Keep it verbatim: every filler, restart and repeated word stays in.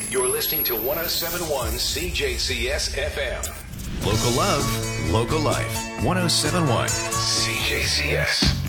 You're listening to one oh seven point one C J C S F M. Local love, local life. one oh seven point one C J C S.